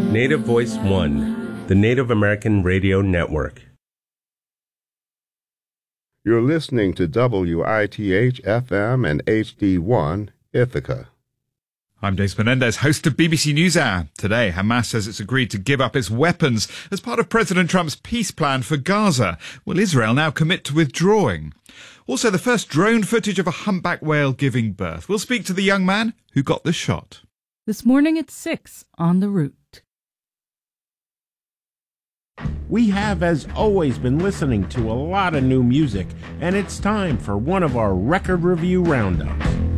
Native Voice One, the Native American Radio Network. You're listening to WITH FM and HD1 Ithaca. I'm Dave Menendez, host of BBC NewsHour. Today, Hamas says it's agreed to give up its weapons as part of President Trump's peace plan for Gaza. Will Israel now commit to withdrawing? Also, the first drone footage of a humpback whale giving birth. We'll speak to the young man who got the shot. This morning at 6 on The Root. We have, as always, been listening to a lot of new music, and it's time for one of our record review roundups.